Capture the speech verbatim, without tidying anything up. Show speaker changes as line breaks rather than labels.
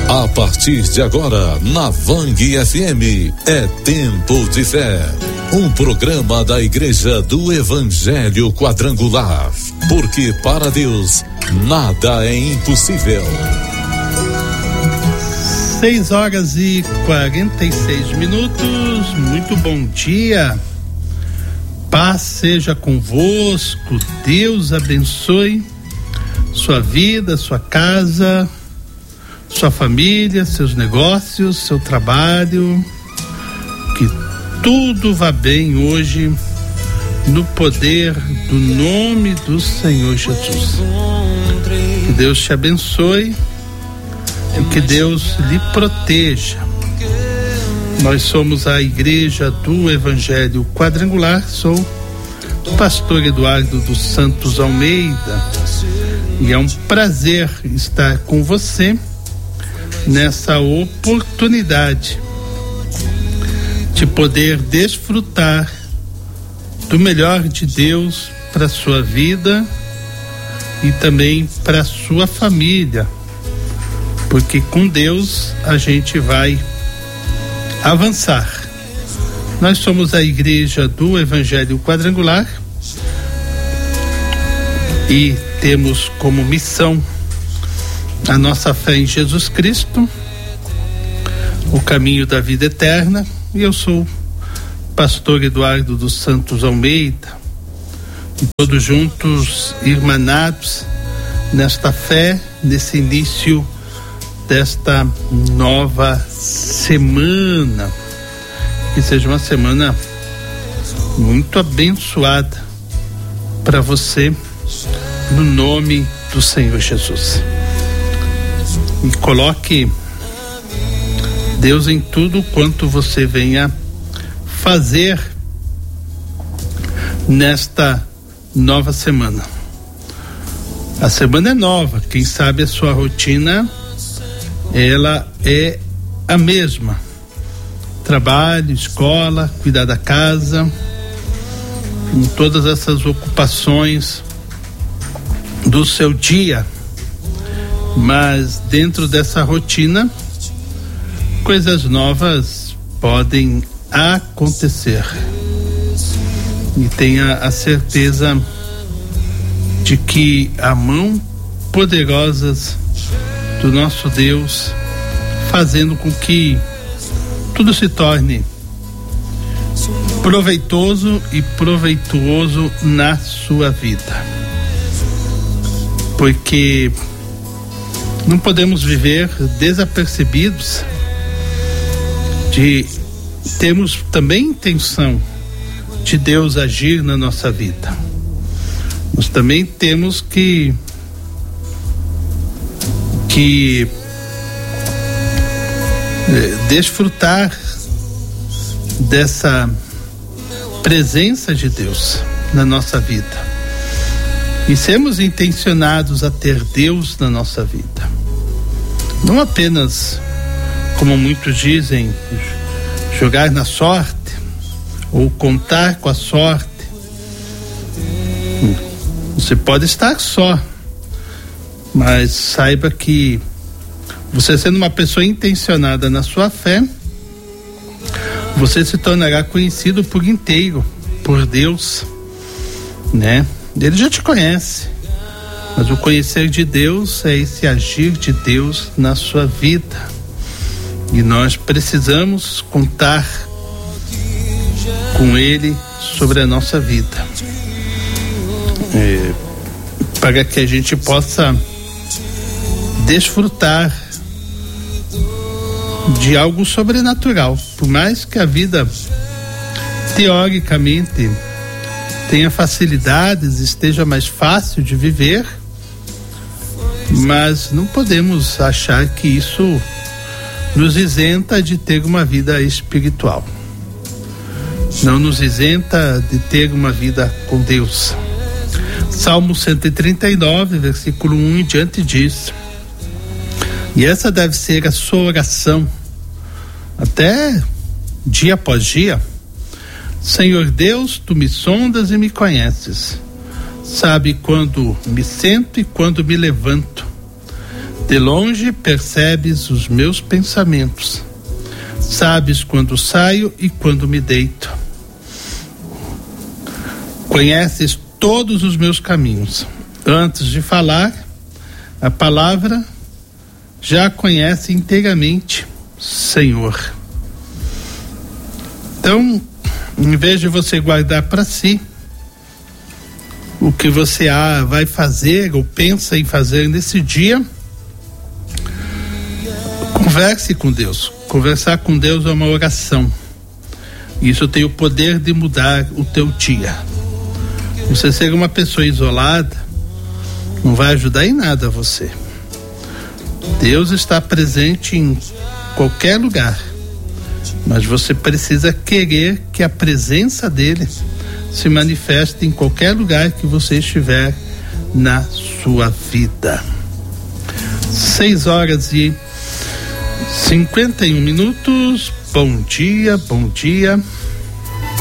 A partir de agora, na Vang F M, é Tempo de Fé. Um programa da Igreja do Evangelho Quadrangular. Porque para Deus, nada é impossível.
Seis horas e quarenta e seis minutos. Muito bom dia. Paz seja convosco. Deus abençoe sua vida, sua casa, sua família, seus negócios, seu trabalho, que tudo vá bem hoje no poder do nome do Senhor Jesus. Que Deus te abençoe e que Deus lhe proteja. Nós somos a Igreja do Evangelho Quadrangular. Sou o pastor Eduardo dos Santos Almeida e é um prazer estar com você nessa oportunidade de poder desfrutar do melhor de Deus para sua vida e também para sua família, porque com Deus a gente vai avançar. Nós somos a Igreja do Evangelho Quadrangular e temos como missão a nossa fé em Jesus Cristo, o caminho da vida eterna. E eu sou o pastor Eduardo dos Santos Almeida, e todos juntos, irmanados nesta fé, nesse início desta nova semana. Que seja uma semana muito abençoada para você, no nome do Senhor Jesus. E coloque Deus em tudo quanto você venha fazer nesta nova semana. A semana é nova, quem sabe a sua rotina ela é a mesma: trabalho, escola, cuidar da casa, com todas essas ocupações do seu dia. Mas dentro dessa rotina, coisas novas podem acontecer. E tenha a certeza de que a mão poderosa do nosso Deus fazendo com que tudo se torne proveitoso e proveituoso na sua vida. Porque não podemos viver desapercebidos de termos também intenção de Deus agir na nossa vida. Nós também temos que que eh, desfrutar dessa presença de Deus na nossa vida e sermos intencionados a ter Deus na nossa vida. Não apenas, como muitos dizem, jogar na sorte ou contar com a sorte. Você pode estar só, mas saiba que você, sendo uma pessoa intencionada na sua fé, você se tornará conhecido por inteiro por Deus, né? Ele já te conhece, mas o conhecer de Deus é esse agir de Deus na sua vida. E nós precisamos contar com Ele sobre a nossa vida, é, para que a gente possa desfrutar de algo sobrenatural. Por mais que a vida teoricamente tenha facilidades, esteja mais fácil de viver, mas não podemos achar que isso nos isenta de ter uma vida espiritual. Não nos isenta de ter uma vida com Deus. Salmo cento e trinta e nove, versículo um em diante diz: e essa deve ser a sua oração até dia após dia: Senhor Deus, tu me sondas e me conheces, sabe quando me sento e quando me levanto. De longe percebes os meus pensamentos. Sabes quando saio e quando me deito. Conheces todos os meus caminhos. Antes de falar, a palavra já conhece inteiramente, Senhor. Então, em vez de você guardar para si o que você ah, vai fazer ou pensa em fazer nesse dia, converse com Deus. Conversar com Deus é uma oração. Isso tem o poder de mudar o teu dia. Você ser uma pessoa isolada não vai ajudar em nada você. Deus está presente em qualquer lugar, mas você precisa querer que a presença dele se manifeste em qualquer lugar que você estiver na sua vida. Seis horas e cinquenta e um minutos. Bom dia, bom dia.